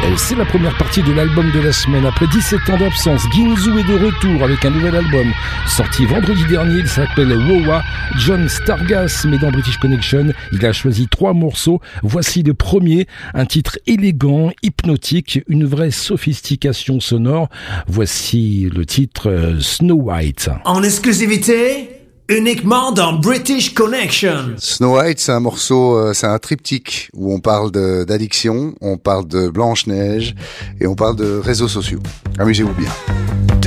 C'est la première partie de l'album de la semaine. Après 17 ans d'absence, Ginzu est de retour avec un nouvel album. Sorti vendredi dernier, il s'appelle Wowa. John Stargas, mais dans British Connection, il a choisi 3 morceaux. Voici le premier, un titre élégant, hypnotique, une vraie sophistication sonore. Voici le titre Snow White. En exclusivité, uniquement dans British Connection. Snow White, c'est un morceau, c'est un triptyque où on parle d'addiction, on parle de Blanche-Neige et on parle de réseaux sociaux. Amusez-vous bien.